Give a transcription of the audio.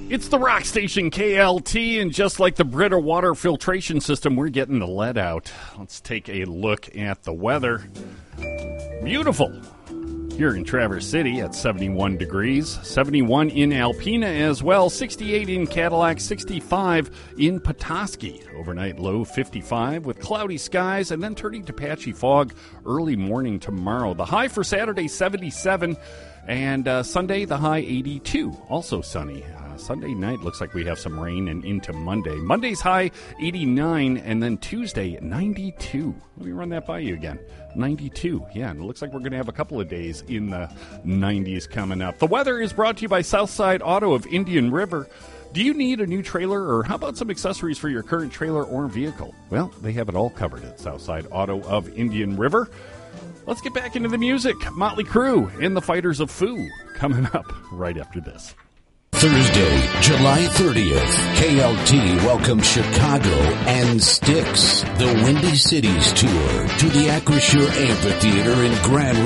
It's the rock station KLT, and just like the Brita water filtration system, we're getting the lead out. Let's take a look at the weather. Beautiful here in Traverse City at 71 degrees, 71 in Alpena as well, 68 in Cadillac, 65 in Petoskey. Overnight low 55 with cloudy skies and then turning to patchy fog early morning tomorrow. The high for Saturday, 77, and Sunday, the high 82, also sunny. Sunday night looks like we have some rain and into Monday. Monday's high 89 and then Tuesday 92. Let me run that by you again. 92. Yeah, and it looks like we're going to have a couple of days in the 90s coming up. The weather is brought to you by Southside Auto of Indian River. Do you need a new trailer, or how about some accessories for your current trailer or vehicle? Well, they have it all covered at Southside Auto of Indian River. Let's get back into the music. Motley Crue and the Fighters of Foo coming up right after this. Thursday, July 30th, KLT welcomes Chicago and Styx, the Windy Cities Tour, to the Acrisure Amphitheater in Grand